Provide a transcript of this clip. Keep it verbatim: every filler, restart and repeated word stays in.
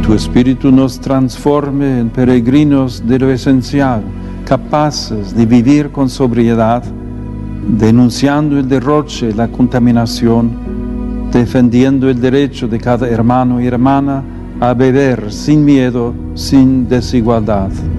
tu Espíritu nos transforme en peregrinos de lo esencial, capaces de vivir con sobriedad, denunciando el derroche y la contaminación, defendiendo el derecho de cada hermano y hermana a beber sin miedo, sin desigualdad.